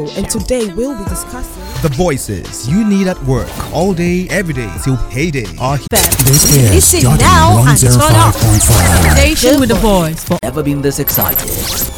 and today we'll be discussing the voices you need at work all day, every day till payday are here. This is Listen Jordan now and turn up. 105.5. Station with a voice for Never been this excited.